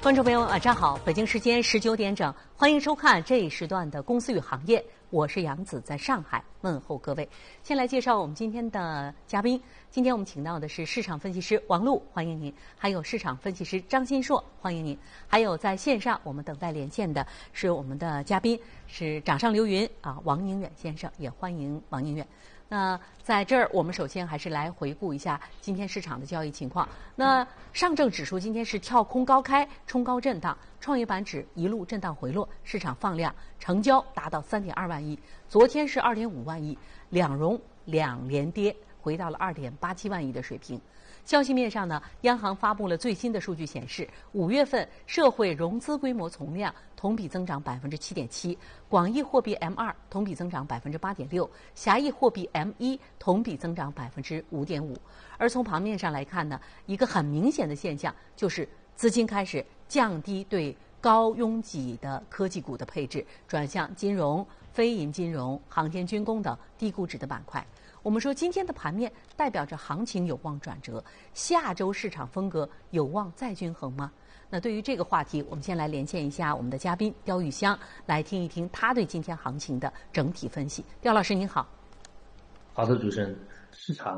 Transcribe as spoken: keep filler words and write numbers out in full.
观众朋友们，晚上好！北京时间十九点整，欢迎收看这一时段的《公司与行业》，我是杨子，在上海问候各位。先来介绍我们今天的嘉宾，今天我们请到的是市场分析师王璐，欢迎您；还有市场分析师张新硕，欢迎您；还有在线上我们等待连线的是我们的嘉宾，是掌上流云啊，王宁远先生，也欢迎王宁远。那在这儿，我们首先还是来回顾一下今天市场的交易情况。那上证指数今天是跳空高开，冲高震荡；创业板指一路震荡回落，市场放量，成交达到三点二万亿。昨天是二点五万亿，两融两连跌，回到了二点八七万亿的水平。消息面上呢，央行发布了最新的数据显示，五月份社会融资规模从量同比增长百分之七点七，广义货币 M 二 同比增长百分之八点六，狭义货币 M 一 同比增长百分之五点五。而从盘面上来看呢，一个很明显的现象就是资金开始降低对高拥挤的科技股的配置，转向金融、非银金融、航天军工等低估值的板块。我们说今天的盘面代表着行情有望转折，下周市场风格有望再均衡吗？那对于这个话题，我们先来连线一下我们的嘉宾刁玉香，来听一听他对今天行情的整体分析。刁老师您好。 好的，主持人，市场